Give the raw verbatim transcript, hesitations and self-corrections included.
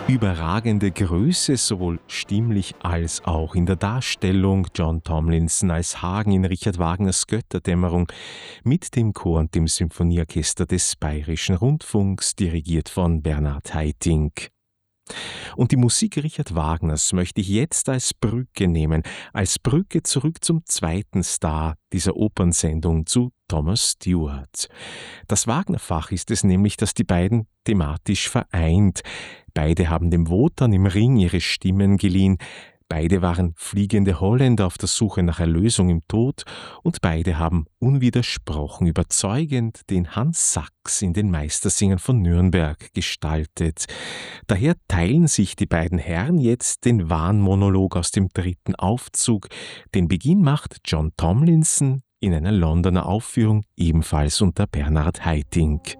Überragende Größe, sowohl stimmlich als auch in der Darstellung. John Tomlinson als Hagen in Richard Wagners Götterdämmerung mit dem Chor und dem Symphonieorchester des Bayerischen Rundfunks, dirigiert von Bernhard Haitink. Und die Musik Richard Wagners möchte ich jetzt als Brücke nehmen, als Brücke zurück zum zweiten Star dieser Opernsendung, zu Thomas Stewart. Das Wagner-Fach ist es nämlich, das die beiden thematisch vereint. Beide haben dem Wotan im Ring ihre Stimmen geliehen. Beide waren fliegende Holländer auf der Suche nach Erlösung im Tod und beide haben unwidersprochen überzeugend den Hans Sachs in den Meistersingern von Nürnberg gestaltet. Daher teilen sich die beiden Herren jetzt den Wahnmonolog aus dem dritten Aufzug. Den Beginn macht John Tomlinson in einer Londoner Aufführung, ebenfalls unter Bernhard Haitink.